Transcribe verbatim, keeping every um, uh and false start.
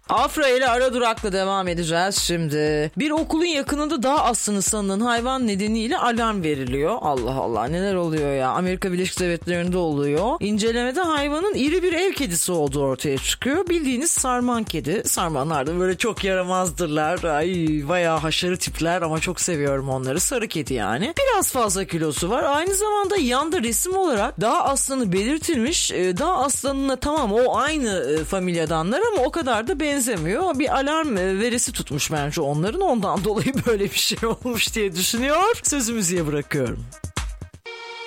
Afra ile ara durakla devam edeceğiz şimdi. Bir okulun yakınında dağ aslanı sanılan hayvan nedeniyle alarm veriliyor. Allah Allah, neler oluyor ya. Amerika Birleşik Devletleri'nde oluyor. İncelemede hayvanın iri bir ev kedisi olduğu ortaya çıkıyor. Bildiğiniz sarman kedi. Sarmanlar da böyle çok yaramazdırlar. Ay, bayağı haşarı tipler ama çok seviyorum onları. Sarı kedi yani. Biraz fazla kilosu var. Aynı zamanda yanda resim olarak dağ aslanı belirtilmiş. Dağ aslanına tamam o aynı familyadanlar ama o kadar da benzemiyor. Bir alarm verisi tutmuş bence onların. Ondan dolayı böyle bir şey olmuş diye düşünüyor. Sözü müziğe bırakıyorum.